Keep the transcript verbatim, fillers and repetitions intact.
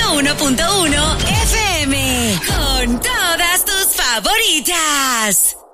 ciento uno punto uno F M. Con todas tus favoritas.